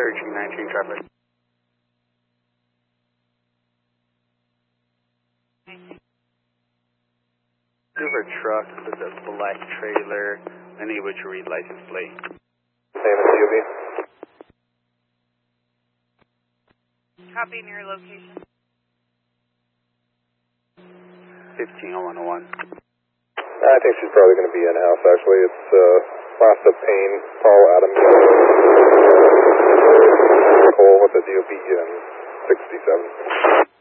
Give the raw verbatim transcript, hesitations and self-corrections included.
Searching nineteen traffic. Silver truck with a black trailer. I need what you read license plate. Same as U V. Copy near location. fifteen oh one oh one. I think she's probably going to be in-house, actually. It's uh, Rasta Payne, Paul Adams, Cole with the D O B and sixty-seven.